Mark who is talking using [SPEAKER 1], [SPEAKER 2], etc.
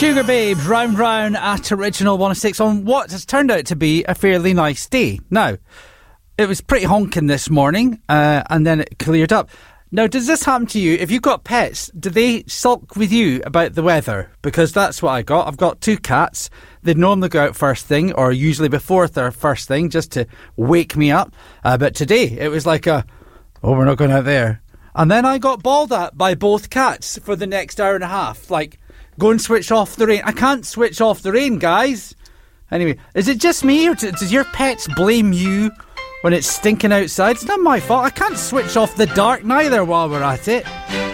[SPEAKER 1] Sugar Babes, round round at Original 106 on what has turned out to be a fairly nice day. Now, it was pretty honking this morning, and then it cleared up. Now, does this happen to you? If you've got pets, do they sulk with you about the weather? Because that's what I got. I've got 2 cats. They normally go out first thing, or usually before their first thing, just to wake me up. But today, it was like we're not going out there. And then I got bawled at by both cats for the next hour and a half. Like, go and switch off the rain. I can't switch off the rain, guys. Anyway, is it just me, or does your pets blame you when it's stinking outside? It's not my fault. I can't switch off the dark neither while we're at it.